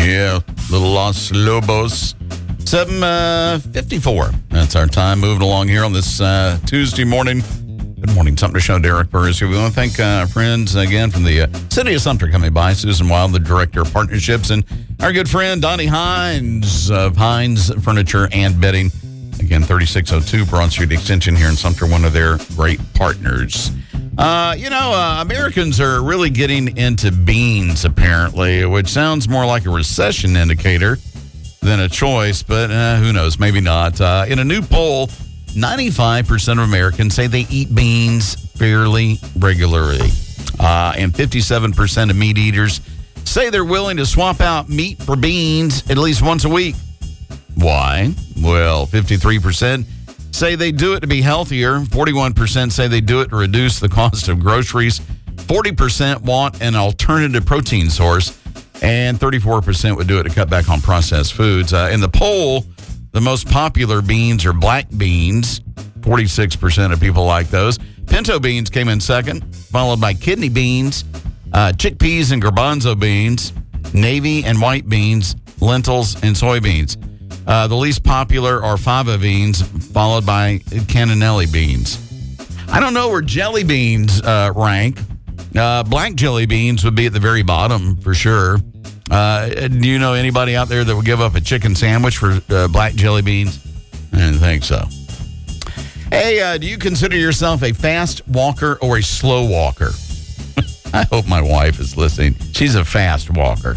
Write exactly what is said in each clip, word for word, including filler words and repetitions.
Yeah, little Los Lobos. seven fifty-four. That's our time. Moving along here on this uh, Tuesday morning. Good morning. Something to show. Derek Burris here. We want to thank uh, our friends again from the uh, City of Sumter coming by. Susan Wild, the Director of Partnerships, and our good friend Donnie Hines of Hines Furniture and Bedding. Again, thirty-six oh two Broad Street Extension here in Sumter, one of their great partners. Uh, you know, uh, Americans are really getting into beans, apparently, which sounds more like a recession indicator than a choice, but uh, who knows, maybe not. Uh, in a new poll, ninety-five percent of Americans say they eat beans fairly regularly. Uh, and fifty-seven percent of meat eaters say they're willing to swap out meat for beans at least once a week. Why? Well, fifty-three percent say they do it to be healthier. forty-one percent say they do it to reduce the cost of groceries. forty percent want an alternative protein source. And thirty-four percent would do it to cut back on processed foods. Uh, in the poll, the most popular beans are black beans. forty-six percent of people like those. Pinto beans came in second, followed by kidney beans, uh, chickpeas and garbanzo beans, navy and white beans, lentils, and soybeans. Uh, the least popular are fava beans, followed by cannellini beans. I don't know where jelly beans uh, rank. Uh, black jelly beans would be at the very bottom for sure. Uh, do you know anybody out there that would give up a chicken sandwich for uh, black jelly beans? I didn't think so. Hey, uh, do you consider yourself a fast walker or a slow walker? I hope my wife is listening. She's a fast walker.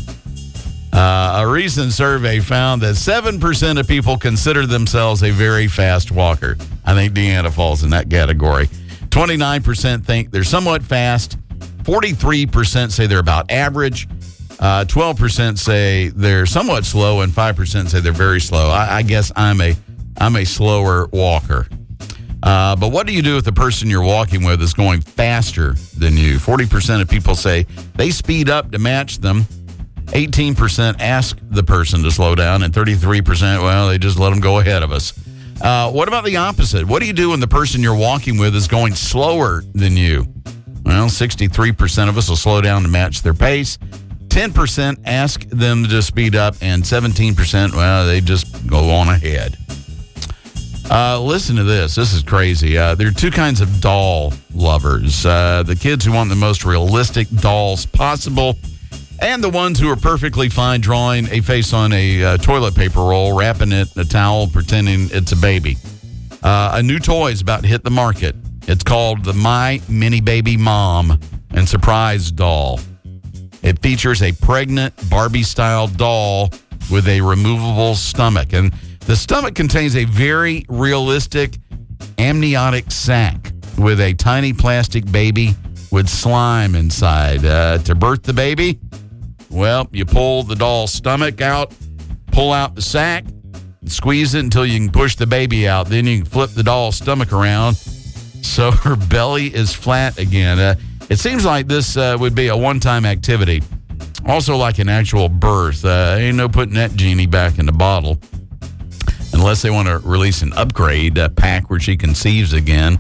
Uh, a recent survey found that seven percent of people consider themselves a very fast walker. I think Deanna falls in that category. twenty-nine percent think they're somewhat fast. forty-three percent say they're about average. Uh, twelve percent say they're somewhat slow, and five percent say they're very slow. I, I guess I'm a I'm a slower walker. Uh, but what do you do if the person you're walking with is going faster than you? forty percent of people say they speed up to match them. eighteen percent ask the person to slow down, and thirty-three percent, well, they just let them go ahead of us. Uh, what about the opposite? What do you do when the person you're walking with is going slower than you? Well, sixty-three percent of us will slow down to match their pace. ten percent ask them to speed up, and seventeen percent, well, they just go on ahead. Uh, listen to this. This is crazy. Uh, there are two kinds of doll lovers. Uh, the kids who want the most realistic dolls possible, and the ones who are perfectly fine drawing a face on a uh, toilet paper roll, wrapping it in a towel, pretending it's a baby. Uh, a new toy is about to hit the market. It's called the My Mini Baby Mom and Surprise Doll. It features a pregnant Barbie-style doll with a removable stomach. And the stomach contains a very realistic amniotic sac with a tiny plastic baby with slime inside. Uh, to birth the baby, well, you pull the doll's stomach out, pull out the sac, squeeze it until you can push the baby out. Then you can flip the doll's stomach around so her belly is flat again. Uh, it seems like this uh, would be a one-time activity. Also like an actual birth. Uh, ain't no putting that genie back in the bottle. Unless they want to release an upgrade uh, pack where she conceives again.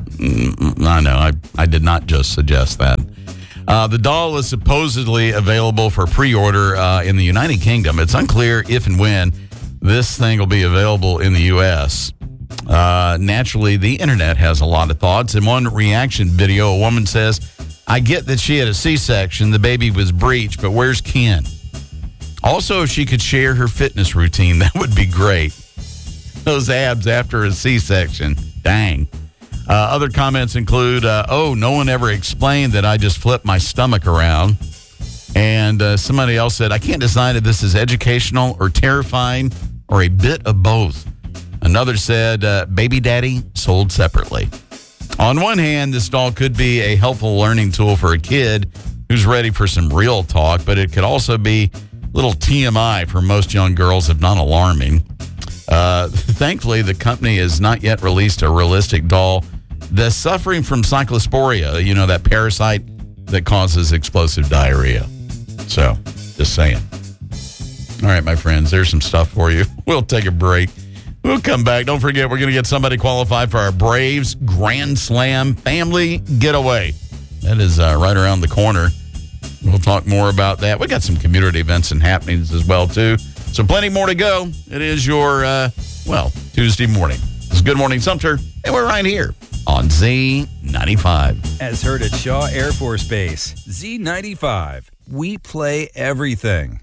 Mm, I know, I, I did not just suggest that. Uh, the doll is supposedly available for pre-order uh, in the United Kingdom. It's unclear if and when this thing will be available in the U S Uh, naturally, the internet has a lot of thoughts. In one reaction video, a woman says, I get that she had a C-section, the baby was breech, but where's Ken? Also, if she could share her fitness routine, that would be great. Those abs after a C-section. Dang. Uh, other comments include, uh, oh, no one ever explained that I just flipped my stomach around. And uh, somebody else said, I can't decide if this is educational or terrifying or a bit of both. Another said, uh, baby daddy sold separately. On one hand, this doll could be a helpful learning tool for a kid who's ready for some real talk, but it could also be a little T M I for most young girls, if not alarming. Uh, thankfully, the company has not yet released a realistic doll that's suffering from cyclosporia, you know, that parasite that causes explosive diarrhea. So, just saying. All right, my friends, there's some stuff for you. We'll take a break. We'll come back. Don't forget, we're going to get somebody qualified for our Braves Grand Slam Family Getaway. That is uh, right around the corner. We'll talk more about that. We got some community events and happenings as well, too. So plenty more to go. It is your, uh, well, Tuesday morning. It's Good Morning Sumter, and we're right here on Z ninety-five. As heard at Shaw Air Force Base, Z ninety-five. We play everything.